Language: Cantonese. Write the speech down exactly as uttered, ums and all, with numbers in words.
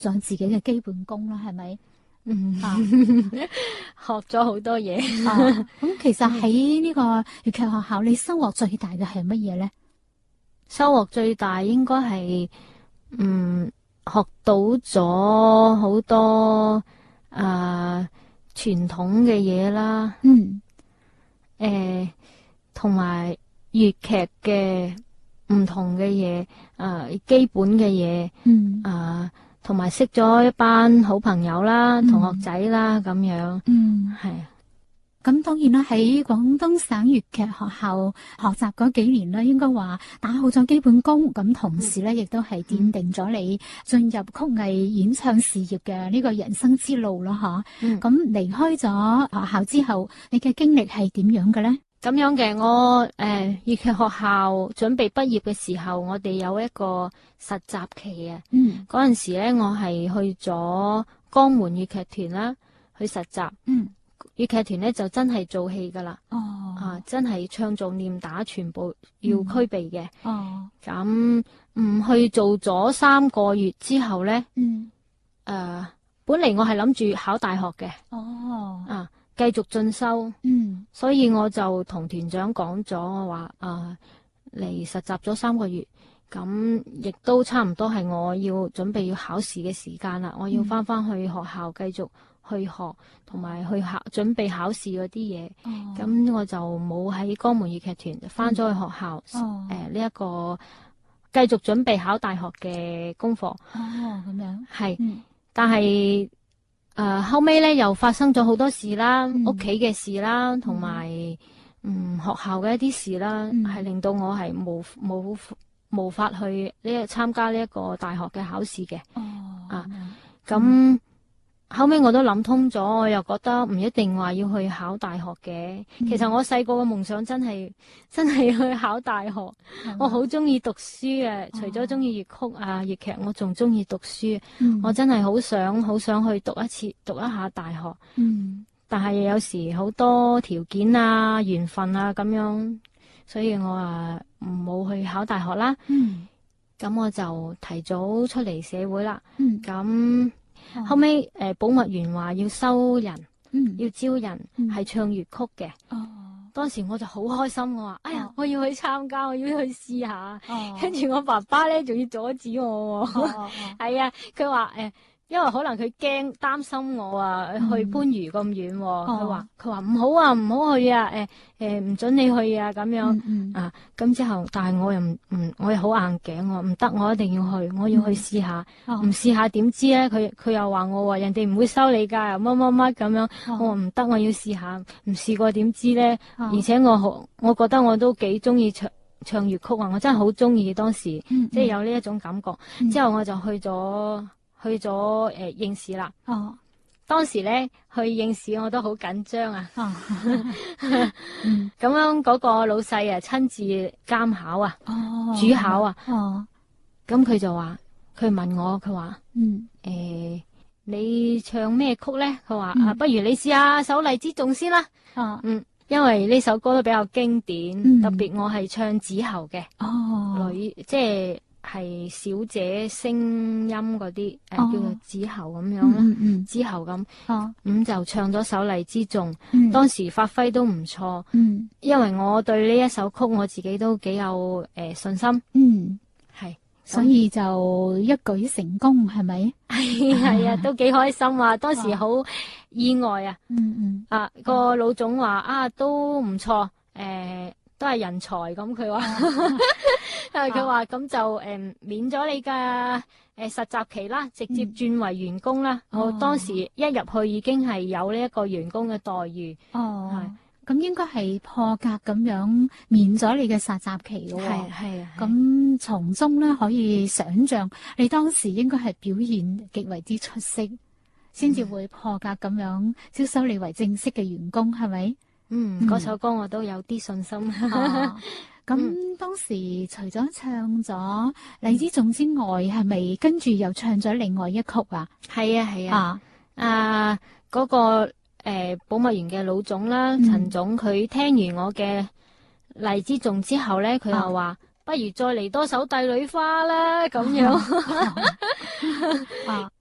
咗自己嘅基本功啦，係咪？ 嗯， 啊學咗好多嘢。 啊，咁其實喺呢個粵劇學校，你收穫最大嘅係乜嘢咧？ 收穫最大應該係，嗯，學到咗好多啊傳統嘅嘢啦， 嗯誒，同埋粵劇嘅唔同嘅嘢，啊，基本嘅嘢， 嗯啊，同埋識咗一班好朋友啦、 嗯同學仔啦，咁樣， 嗯。 係。 咁當然啦，喺廣東省粵劇學校學習嗰幾年咧，應該話打好咗基本功，咁同時咧亦都係奠定咗你進入曲藝演唱事業嘅呢個人生之路咯，吓。 嗯咁離開咗學校之後，你嘅經歷係點樣嘅咧？ 咁樣嘅，我誒粵劇學校準備畢業嘅時候，我哋有一個實習期啊。 嗯嗰陣時咧，我係去咗江門粵劇團啦，去實習。 嗯， 粵劇團咧就真係做戲噶啦， 哦啊，真係唱做念打全部要俱備嘅。 哦， 咁唔去做咗三個月之後咧，誒、 嗯本嚟我係諗住考大學嘅， 哦， 啊，繼續進修。 嗯所以我就同團長講咗，我話啊嚟實習咗三個月，咁亦都差唔多係我要準備要考試嘅時間啦。我要翻翻去學校繼續去學，同埋去考準備考試嗰啲嘢。 哦， 咁我就冇喺江門粵劇團翻咗去學校，誒哦呢一個繼續準備考大學嘅功課。 哦咁樣， 係， 嗯但係誒、呃、後尾咧又發生咗好多事啦， 嗯屋企嘅事啦，同埋嗯學校嘅一啲事啦，係、 嗯令到我係冇冇無法去呢參加呢一個大學嘅考試嘅。 哦啊咁樣咁、後尾我都諗通咗，我又覺得唔一定話要去考大學嘅。 嗯其實我細個嘅夢想真係真係去考大學。 係嘛我好中意讀書嘅， 哦除咗中意粵曲啊粵劇，我仲中意讀書。 嗯我真係好想好想去讀一次讀一下大學， 嗯但係有時好多條件啊、緣分啊咁樣，所以我啊冇去考大學啦。 嗯咁我就提早出嚟社會啦。 嗯咁哦後尾誒、呃保密員話要收人， 嗯要招人嗯係唱粵曲嘅。 哦當時我就好開心，我話：哎呀哦， 我要去參加，我要去試下。 哦跟住我爸爸咧，仲要阻止我喎。 哦哦係啊，佢話誒，因為可能佢驚擔心我啊， 嗯去番禺咁遠喎。佢話哦佢話唔好啊，唔好去啊，誒誒唔准你去啊咁樣。 嗯嗯啊，咁之後，但係我又唔唔，我又好硬頸，我話唔得，我一定要去，我要去試下。 哦唔試下點知咧？佢佢又話我話人哋唔會收你㗎，又乜乜乜咁樣。 哦我話唔得，我要試下。唔試過點知咧？ 哦而且我好，我覺得我都幾中意唱唱粵曲啊！我真係好中意當時， 嗯即係有呢一種感覺。 嗯之後我就去咗去咗誒、呃、應試啦。 哦當時咧去應試我都好緊張啊！ 哦嗯咁樣嗰個老細啊親自監考啊， 哦主考啊， 哦咁佢就話佢問我，佢話嗯誒你唱咩曲咧？佢話、 嗯啊，不如你試下首《荔枝頌》先啦。 哦嗯，因為呢首歌都比較經典， 嗯特別我係唱子喉嘅。 哦女即係係小姐聲音嗰啲誒， 哦叫做子喉咁樣嗯啦， 嗯嗯子喉咁哦咁就唱咗首《荔枝頌》， 嗯當時發揮都唔錯， 嗯因為我對呢一首曲我自己都幾有誒、呃信心， 嗯， 係所以就一舉成功係咪？ 係係啊，都幾開心啊！當時好意外啊！ 嗯嗯啊個老總話啊都唔錯，誒、都係人才咁佢話，因為佢話咁就誒、免咗你嘅誒、實習期啦，直接轉為員工啦。 哦我當時一入去已經係有呢一個員工嘅待遇， 哦，咁應該係破格咁樣免咗你嘅實習期嘅係喎。 係啊， 咁從中咧可以想像你當時應該係表現極為之出色，先至會破格咁樣招收你為正式嘅員工，係咪？ 嗯，嗰首歌我都有啲信心。 啊咁當時除咗唱咗《荔枝頌》之外，係咪跟住又唱咗另外一曲啊？ 係啊係啊， 啊， 啊嗰、個誒、保密員嘅老總啦， 嗯陳總，佢聽完我嘅荔枝頌之後咧，佢又話：不如再嚟多首《帝女花》啦，咁樣。 啊，